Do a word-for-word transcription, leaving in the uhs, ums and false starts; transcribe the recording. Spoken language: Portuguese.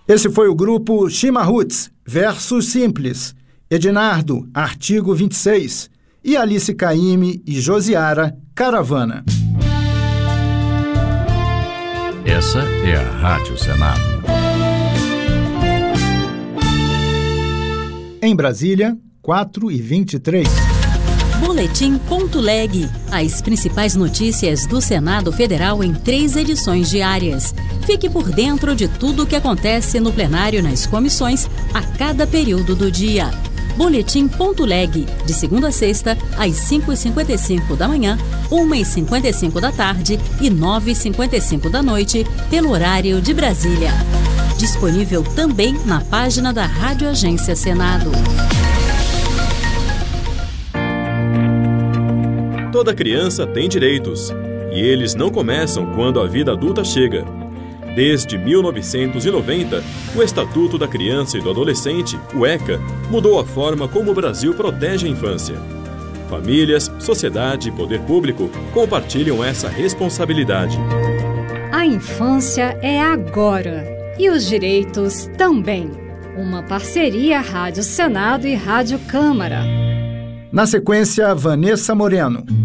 Esse foi o grupo Chimarruts, Versos Simples, Ednardo, Artigo vinte e seis, e Alice Caymmi e Josiara, Caravana. Essa é a Rádio Senado. Em Brasília, quatro e vinte e três. Boletim.leg. As principais notícias do Senado Federal em três edições diárias. Fique por dentro de tudo o que acontece no plenário e nas comissões a cada período do dia. Boletim.leg. De segunda a sexta, às cinco e cinquenta e cinco da manhã, uma e cinquenta e cinco da tarde e nove e cinquenta e cinco da noite, pelo horário de Brasília. Disponível também na página da Rádio Agência Senado. Toda criança tem direitos, e eles não começam quando a vida adulta chega. Desde mil novecentos e noventa, o Estatuto da Criança e do Adolescente, o ECA, mudou a forma como o Brasil protege a infância. Famílias, sociedade e poder público compartilham essa responsabilidade. A infância é agora, e os direitos também. Uma parceria Rádio Senado e Rádio Câmara. Na sequência, Vanessa Moreno.